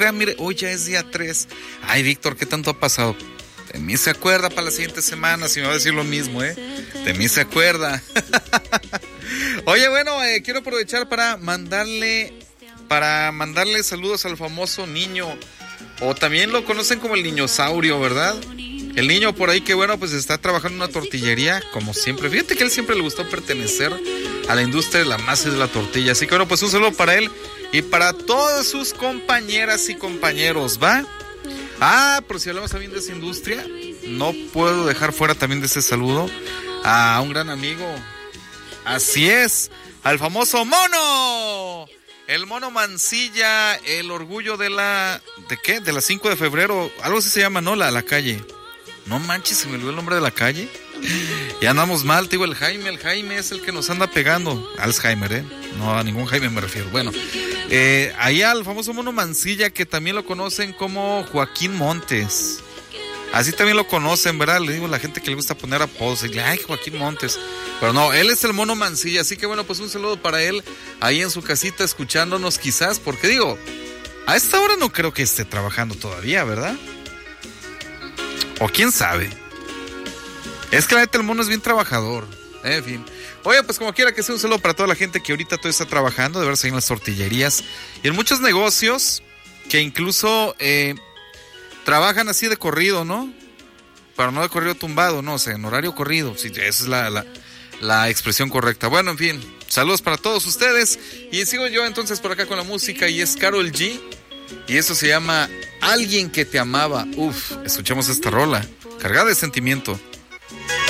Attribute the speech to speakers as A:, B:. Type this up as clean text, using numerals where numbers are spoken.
A: crea, mire, hoy ya es día 3. Ay, Víctor, ¿qué tanto ha pasado? De mí se acuerda para la siguiente semana, si me va a decir lo mismo, ¿eh? De mí se acuerda. Oye, bueno, quiero aprovechar para mandarle saludos al famoso niño, o también lo conocen como el niñosaurio, ¿verdad? El niño por ahí que, bueno, pues está trabajando en una tortillería, como siempre. Fíjate que a él siempre le gustó pertenecer a la industria de la masa y de la tortilla. Así que, bueno, pues un saludo para él y para todas sus compañeras y compañeros, ¿va? Pero si hablamos también de esa industria, no puedo dejar fuera también de ese saludo a un gran amigo. Así es, al famoso Mono. El Mono Mancilla, el orgullo de la... ¿De qué? De la 5 de febrero, algo así se llama, ¿no? La calle. No manches, se me olvidó el nombre de la calle. Ya andamos mal, te digo, el Jaime es el que nos anda pegando. Alzheimer, ¿eh? No, a ningún Jaime me refiero. Bueno, ahí al famoso Mono Mancilla, que también lo conocen como Joaquín Montes. Así también lo conocen, ¿verdad? Le digo a la gente que le gusta poner apodos. Ay, Joaquín Montes. Pero no, él es el Mono Mancilla. Así que bueno, pues un saludo para él ahí en su casita escuchándonos quizás. Porque digo, a esta hora no creo que esté trabajando todavía, ¿verdad? O quién sabe. Es que la neta el Mono es bien trabajador. En fin. Oye, pues como quiera que sea, un saludo para toda la gente que ahorita todavía está trabajando, de verse en las tortillerías y en muchos negocios que incluso trabajan así de corrido, ¿no? Pero no de corrido tumbado, no, o sea, en horario corrido. Sí, esa es la expresión correcta. Bueno, en fin, saludos para todos ustedes. Y sigo yo entonces por acá con la música y es Karol G. Y eso se llama Alguien que te amaba. Escuchemos esta rola, cargada de sentimiento.